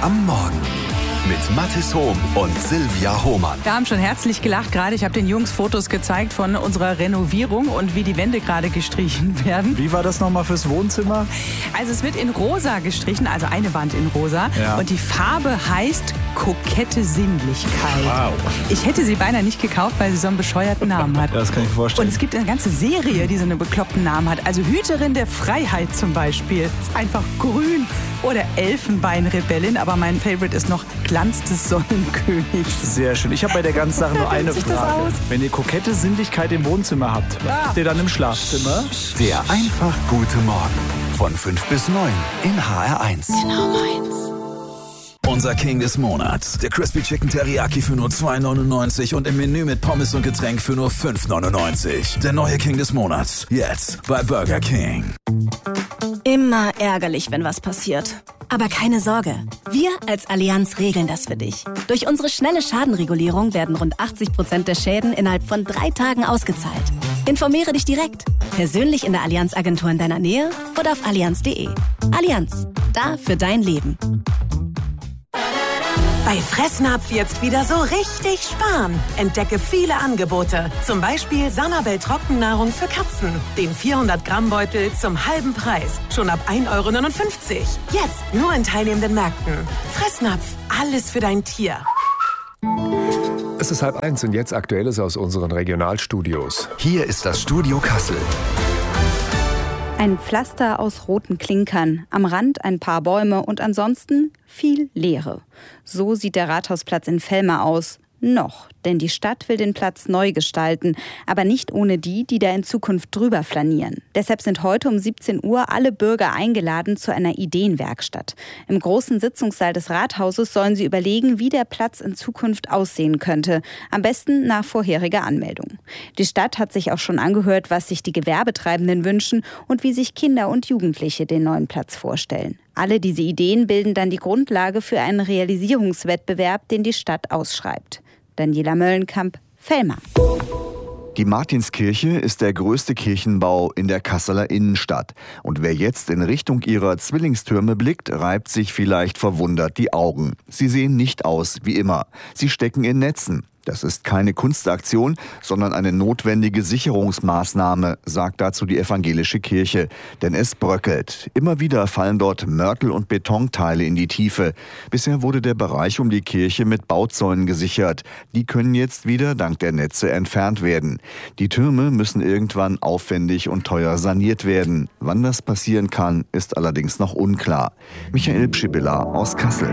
am Morgen mit Mathis Hohm und Silvia Hohmann. Wir haben schon herzlich gelacht gerade. Ich habe den Jungs Fotos gezeigt von unserer Renovierung und wie die Wände gerade gestrichen werden. Wie war das nochmal fürs Wohnzimmer? Also es wird in rosa gestrichen, also eine Wand in rosa. Ja. Und die Farbe heißt kokette Sinnlichkeit. Wow. Ich hätte sie beinahe nicht gekauft, weil sie so einen bescheuerten Namen hat. Ja, das kann ich mir vorstellen. Und es gibt eine ganze Serie, die so einen bekloppten Namen hat. Also Hüterin der Freiheit zum Beispiel. Ist einfach grün. Oder Elfenbeinrebellin. Aber mein Favorite ist noch Glanz des Sonnenkönigs. Sehr schön. Ich habe bei der ganzen Sache nur eine Wie sieht das Frage. aus? Wenn ihr kokette Sinnlichkeit im Wohnzimmer habt, was habt ihr dann im Schlafzimmer? Der einfach gute Morgen von 5 bis 9 in HR1. Genau meins. Unser King des Monats. Der Crispy Chicken Teriyaki für nur 2,99 und im Menü mit Pommes und Getränk für nur 5,99. Der neue King des Monats. Jetzt bei Burger King. Immer ärgerlich, wenn was passiert. Aber keine Sorge, wir als Allianz regeln das für dich. Durch unsere schnelle Schadenregulierung werden rund 80% der Schäden innerhalb von 3 Tagen ausgezahlt. Informiere dich direkt, persönlich in der Allianz-Agentur in deiner Nähe oder auf allianz.de. Allianz, da für dein Leben. Bei Fressnapf jetzt wieder so richtig sparen. Entdecke viele Angebote. Zum Beispiel Sanabel Trockennahrung für Katzen. Den 400-Gramm-Beutel zum halben Preis. Schon ab 1,59 €. Jetzt nur in teilnehmenden Märkten. Fressnapf, alles für dein Tier. Es ist 12:30 und jetzt Aktuelles aus unseren Regionalstudios. Hier ist das Studio Kassel. Ein Pflaster aus roten Klinkern, am Rand ein paar Bäume und ansonsten viel Leere. So sieht der Rathausplatz in Velmar aus. Noch, denn die Stadt will den Platz neu gestalten, aber nicht ohne die da in Zukunft drüber flanieren. Deshalb sind heute um 17 Uhr alle Bürger eingeladen zu einer Ideenwerkstatt. Im großen Sitzungssaal des Rathauses sollen sie überlegen, wie der Platz in Zukunft aussehen könnte. Am besten nach vorheriger Anmeldung. Die Stadt hat sich auch schon angehört, was sich die Gewerbetreibenden wünschen und wie sich Kinder und Jugendliche den neuen Platz vorstellen. Alle diese Ideen bilden dann die Grundlage für einen Realisierungswettbewerb, den die Stadt ausschreibt. Daniela Möllenkamp, Velmar. Die Martinskirche ist der größte Kirchenbau in der Kasseler Innenstadt. Und wer jetzt in Richtung ihrer Zwillingstürme blickt, reibt sich vielleicht verwundert die Augen. Sie sehen nicht aus wie immer. Sie stecken in Netzen. Das ist keine Kunstaktion, sondern eine notwendige Sicherungsmaßnahme, sagt dazu die evangelische Kirche. Denn es bröckelt. Immer wieder fallen dort Mörtel- und Betonteile in die Tiefe. Bisher wurde der Bereich um die Kirche mit Bauzäunen gesichert. Die können jetzt wieder dank der Netze entfernt werden. Die Türme müssen irgendwann aufwendig und teuer saniert werden. Wann das passieren kann, ist allerdings noch unklar. Michael Pschibilla aus Kassel.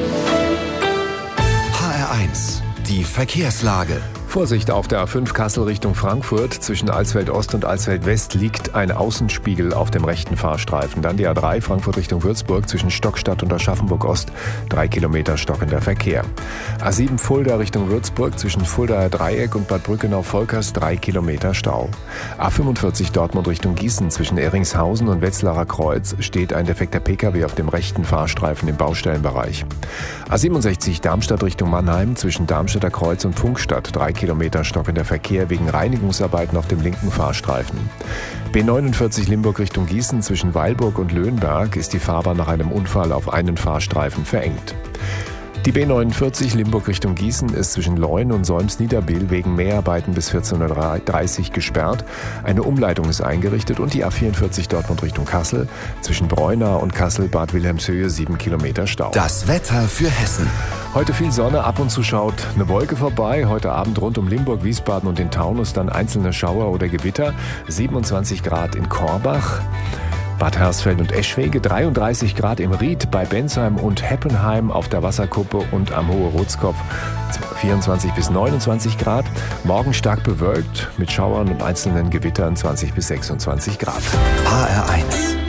HR1. Die Verkehrslage. Vorsicht auf der A5 Kassel Richtung Frankfurt. Zwischen Alsfeld Ost und Alsfeld West liegt ein Außenspiegel auf dem rechten Fahrstreifen. Dann die A3 Frankfurt Richtung Würzburg zwischen Stockstadt und Aschaffenburg Ost. 3 Kilometer stockender Verkehr. A7 Fulda Richtung Würzburg zwischen Fuldaer Dreieck und Bad Brückenau-Volkers 3 Kilometer Stau. A45 Dortmund Richtung Gießen zwischen Eringshausen und Wetzlarer Kreuz steht ein defekter Pkw auf dem rechten Fahrstreifen im Baustellenbereich. A67 Darmstadt Richtung Mannheim zwischen Darmstädter Kreuz und Funkstadt 3 Kilometer stockender Verkehr wegen Reinigungsarbeiten auf dem linken Fahrstreifen. B49 Limburg Richtung Gießen zwischen Weilburg und Löhnberg ist die Fahrbahn nach einem Unfall auf einen Fahrstreifen verengt. Die B49 Limburg Richtung Gießen ist zwischen Leun und Solms-Niederbiel wegen Mäharbeiten bis 14:30 Uhr gesperrt. Eine Umleitung ist eingerichtet und die A44 Dortmund Richtung Kassel zwischen Breunau und Kassel-Bad Wilhelmshöhe 7 Kilometer Stau. Das Wetter für Hessen. Heute viel Sonne, ab und zu schaut eine Wolke vorbei. Heute Abend rund um Limburg, Wiesbaden und den Taunus dann einzelne Schauer oder Gewitter. 27 Grad in Korbach. Bad Hersfeld und Eschwege, 33 Grad im Ried, bei Bensheim und Heppenheim auf der Wasserkuppe und am Hohe Rotskopf 24 bis 29 Grad. Morgen stark bewölkt mit Schauern und einzelnen Gewittern 20 bis 26 Grad. HR1.